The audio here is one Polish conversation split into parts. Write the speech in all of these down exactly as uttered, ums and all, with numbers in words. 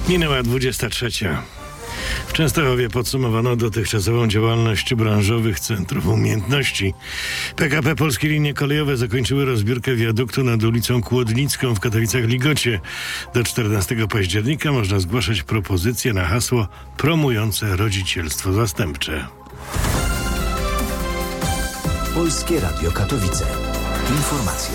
Minęła dwudziesta trzecia. W Częstochowie podsumowano dotychczasową działalność branżowych centrów umiejętności. P K P Polskie Linie Kolejowe zakończyły rozbiórkę wiaduktu nad ulicą Kłodnicką w Katowicach-Ligocie. Do czternastego października można zgłaszać propozycje na hasło promujące rodzicielstwo zastępcze. Polskie Radio Katowice. Informacje.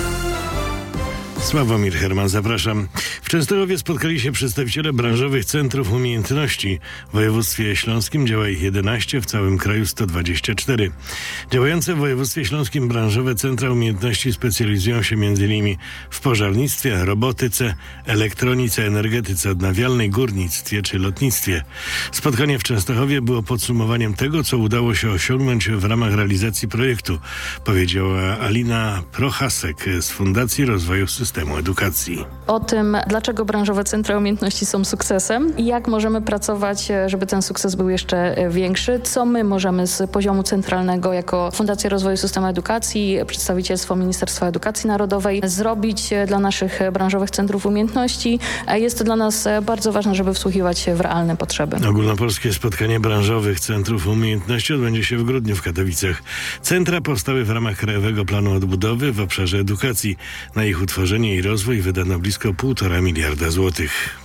Sławomir Herman, zapraszam. W Częstochowie spotkali się przedstawiciele branżowych centrów umiejętności. W województwie śląskim działa ich jedenaście, w całym kraju sto dwadzieścia cztery. Działające w województwie śląskim branżowe centra umiejętności specjalizują się m.in. w pożarnictwie, robotyce, elektronice, energetyce odnawialnej, górnictwie czy lotnictwie. Spotkanie w Częstochowie było podsumowaniem tego, co udało się osiągnąć w ramach realizacji projektu, powiedziała Alina Prochasek z Fundacji Rozwoju Systemu Edukacji. O tym, dlaczego branżowe centra umiejętności są sukcesem i jak możemy pracować, żeby ten sukces był jeszcze większy, co my możemy z poziomu centralnego jako Fundacja Rozwoju Systemu Edukacji, przedstawicielstwo Ministerstwa Edukacji Narodowej zrobić dla naszych branżowych centrów umiejętności. Jest to dla nas bardzo ważne, żeby wsłuchiwać się w realne potrzeby. Ogólnopolskie spotkanie branżowych centrów umiejętności odbędzie się w grudniu w Katowicach. Centra powstały w ramach Krajowego Planu Odbudowy w obszarze edukacji. Na ich utworzenie i rozwój wydano blisko półtora miliarda złotych.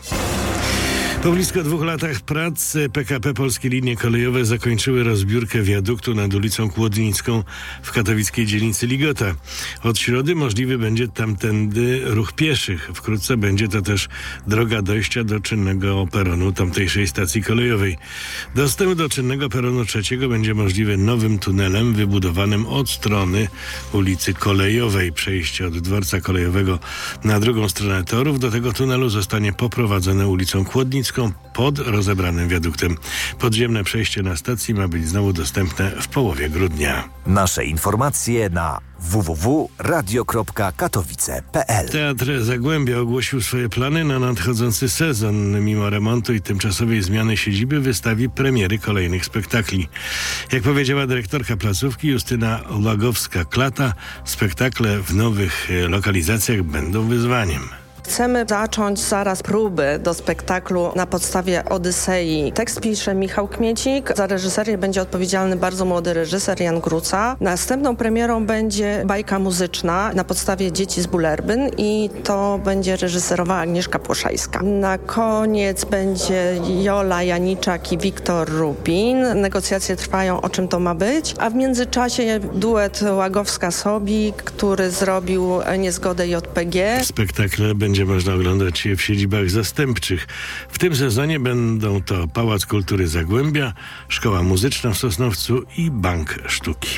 Po blisko dwóch latach prac P K P Polskie Linie Kolejowe zakończyły rozbiórkę wiaduktu nad ulicą Kłodnicką w katowickiej dzielnicy Ligota. Od środy możliwy będzie tamtędy ruch pieszych. Wkrótce będzie to też droga dojścia do czynnego peronu tamtejszej stacji kolejowej. Dostęp do czynnego peronu trzeciego będzie możliwy nowym tunelem wybudowanym od strony ulicy Kolejowej. Przejście od dworca kolejowego na drugą stronę torów do tego tunelu zostanie poprowadzone ulicą Kłodnicką pod rozebranym wiaduktem. Podziemne przejście na stacji ma być znowu dostępne w połowie grudnia. Nasze informacje na w w w kropka radio kropka katowice kropka p l. Teatr Zagłębia ogłosił swoje plany na nadchodzący sezon. Mimo remontu i tymczasowej zmiany siedziby wystawi premiery kolejnych spektakli. Jak powiedziała dyrektorka placówki Justyna Łagowska-Klata, spektakle w nowych lokalizacjach będą wyzwaniem. Chcemy zacząć zaraz próby do spektaklu na podstawie Odysei. Tekst pisze Michał Kmiecik, za reżyserię będzie odpowiedzialny bardzo młody reżyser Jan Gruca. Następną premierą będzie bajka muzyczna na podstawie Dzieci z Bullerbyn i to będzie reżyserowała Agnieszka Płoszajska. Na koniec będzie Jola Janiczak i Wiktor Rubin. Negocjacje trwają, o czym to ma być, a w międzyczasie duet Łagowska-Sobik, który zrobił Niezgodę J P G. Spektakle będzie można oglądać w siedzibach zastępczych. W tym sezonie będą to Pałac Kultury Zagłębia, Szkoła Muzyczna w Sosnowcu i Bank Sztuki.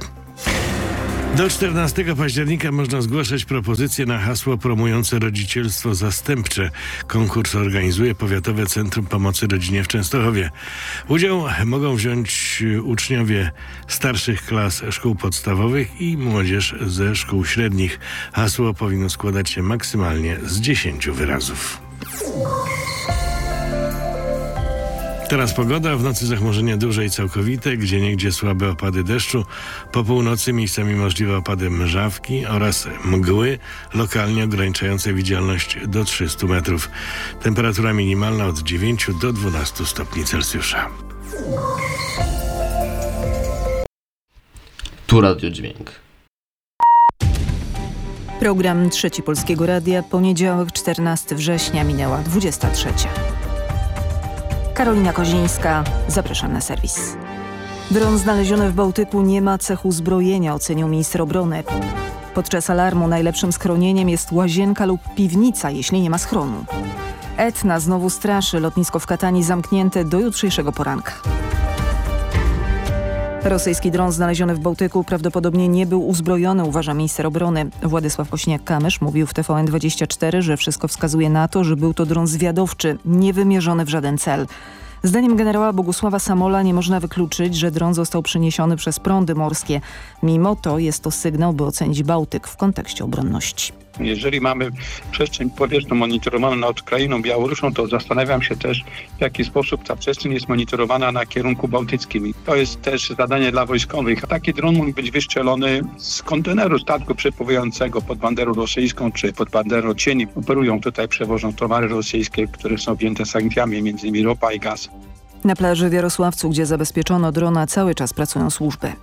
Do czternastego października można zgłaszać propozycje na hasło promujące rodzicielstwo zastępcze. Konkurs organizuje Powiatowe Centrum Pomocy Rodzinie w Częstochowie. Udział mogą wziąć uczniowie starszych klas szkół podstawowych i młodzież ze szkół średnich. Hasło powinno składać się maksymalnie z dziesięciu wyrazów. Teraz pogoda, w nocy zachmurzenie duże i całkowite, gdzieniegdzie słabe opady deszczu, po północy miejscami możliwe opady mrzawki oraz mgły, lokalnie ograniczające widzialność do trzystu metrów. Temperatura minimalna od dziewięciu do dwunastu stopni Celsjusza. Tu Radio Dźwięk. Program Trzeci Polskiego Radia, poniedziałek czternastego września, minęła dwudziesta trzecia. Karolina Kozińska, zapraszam na serwis. Dron znaleziony w Bałtyku nie ma cechu zbrojenia, ocenił minister obrony. Podczas alarmu najlepszym schronieniem jest łazienka lub piwnica, jeśli nie ma schronu. Etna znowu straszy, lotnisko w Katani zamknięte do jutrzejszego poranka. Rosyjski dron znaleziony w Bałtyku prawdopodobnie nie był uzbrojony, uważa minister obrony. Władysław Kośniak-Kamysz mówił w T V N dwadzieścia cztery, że wszystko wskazuje na to, że był to dron zwiadowczy, nie wymierzony w żaden cel. Zdaniem generała Bogusława Samola nie można wykluczyć, że dron został przeniesiony przez prądy morskie. Mimo to jest to sygnał, by ocenić Bałtyk w kontekście obronności. Jeżeli mamy przestrzeń powietrzną monitorowaną nad krainą Białorusią, to zastanawiam się też, w jaki sposób ta przestrzeń jest monitorowana na kierunku bałtyckim. I to jest też zadanie dla wojskowych. Taki dron mógł być wystrzelony z konteneru statku przepływającego pod banderą rosyjską czy pod banderą cieni. Operują tutaj, przewożą towary rosyjskie, które są objęte sankcjami, między innymi ropa i gaz. Na plaży w Jarosławcu, gdzie zabezpieczono drona, cały czas pracują służby.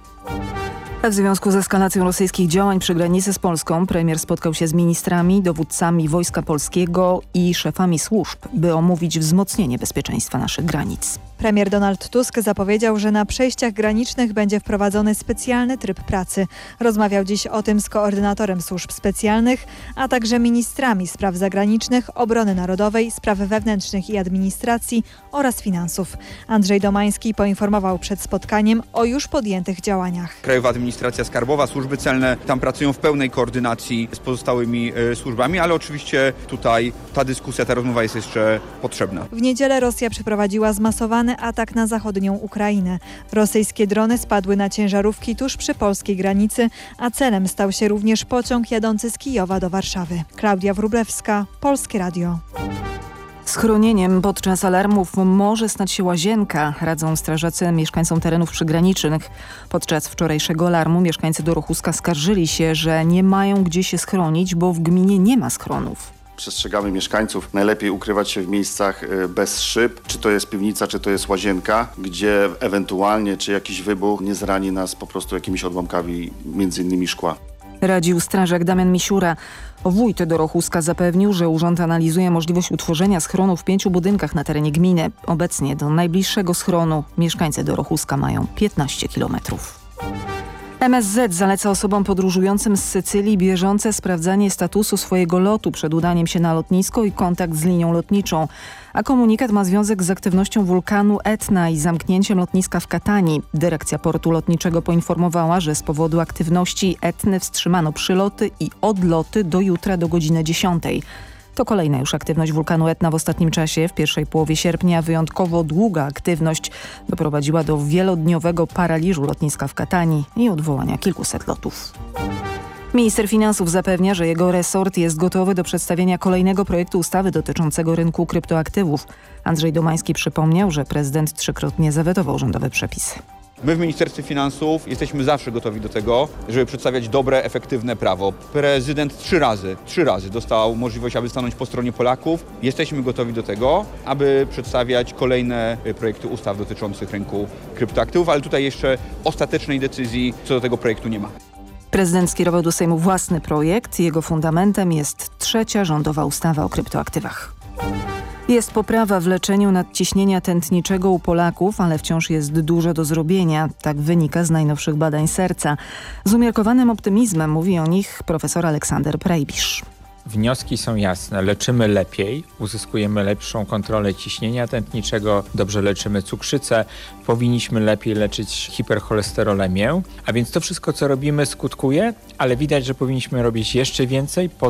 W związku z eskalacją rosyjskich działań przy granicy z Polską premier spotkał się z ministrami, dowódcami Wojska Polskiego i szefami służb, by omówić wzmocnienie bezpieczeństwa naszych granic. Premier Donald Tusk zapowiedział, że na przejściach granicznych będzie wprowadzony specjalny tryb pracy. Rozmawiał dziś o tym z koordynatorem służb specjalnych, a także ministrami spraw zagranicznych, obrony narodowej, spraw wewnętrznych i administracji oraz finansów. Andrzej Domański poinformował przed spotkaniem o już podjętych działaniach. Krajowa Administracja Skarbowa, służby celne tam pracują w pełnej koordynacji z pozostałymi y, służbami, ale oczywiście tutaj ta dyskusja, ta rozmowa jest jeszcze potrzebna. W niedzielę Rosja przeprowadziła zmasowany atak na zachodnią Ukrainę. Rosyjskie drony spadły na ciężarówki tuż przy polskiej granicy, a celem stał się również pociąg jadący z Kijowa do Warszawy. Klaudia Wróblewska, Polskie Radio. Schronieniem podczas alarmów może stać się łazienka, radzą strażacy mieszkańcom terenów przygranicznych. Podczas wczorajszego alarmu mieszkańcy Dorochuska skarżyli się, że nie mają gdzie się schronić, bo w gminie nie ma schronów. Przestrzegamy mieszkańców, najlepiej ukrywać się w miejscach bez szyb, czy to jest piwnica, czy to jest łazienka, gdzie ewentualnie, czy jakiś wybuch nie zrani nas po prostu jakimiś odłamkami, między innymi szkła. Radził strażak Damian Misiura. Wójt Dorochuska zapewnił, że urząd analizuje możliwość utworzenia schronu w pięciu budynkach na terenie gminy. Obecnie do najbliższego schronu mieszkańcy Dorochuska mają piętnaście kilometrów. M S Z zaleca osobom podróżującym z Sycylii bieżące sprawdzanie statusu swojego lotu przed udaniem się na lotnisko i kontakt z linią lotniczą. A komunikat ma związek z aktywnością wulkanu Etna i zamknięciem lotniska w Katanii. Dyrekcja portu lotniczego poinformowała, że z powodu aktywności Etny wstrzymano przyloty i odloty do jutra do godziny dziesiątej. To kolejna już aktywność wulkanu Etna w ostatnim czasie. W pierwszej połowie sierpnia wyjątkowo długa aktywność doprowadziła do wielodniowego paraliżu lotniska w Katanii i odwołania kilkuset lotów. Minister finansów zapewnia, że jego resort jest gotowy do przedstawienia kolejnego projektu ustawy dotyczącego rynku kryptoaktywów. Andrzej Domański przypomniał, że prezydent trzykrotnie zawetował rządowe przepisy. My w Ministerstwie Finansów jesteśmy zawsze gotowi do tego, żeby przedstawiać dobre, efektywne prawo. Prezydent trzy razy, trzy razy dostał możliwość, aby stanąć po stronie Polaków. Jesteśmy gotowi do tego, aby przedstawiać kolejne projekty ustaw dotyczących rynku kryptoaktywów, ale tutaj jeszcze ostatecznej decyzji co do tego projektu nie ma. Prezydent skierował do Sejmu własny projekt. Jego fundamentem jest trzecia rządowa ustawa o kryptoaktywach. Jest poprawa w leczeniu nadciśnienia tętniczego u Polaków, ale wciąż jest dużo do zrobienia. Tak wynika z najnowszych badań serca. Z umiarkowanym optymizmem mówi o nich profesor Aleksander Prajbisz. Wnioski są jasne. Leczymy lepiej, uzyskujemy lepszą kontrolę ciśnienia tętniczego, dobrze leczymy cukrzycę, powinniśmy lepiej leczyć hipercholesterolemię, a więc to wszystko, co robimy, skutkuje, ale widać, że powinniśmy robić jeszcze więcej po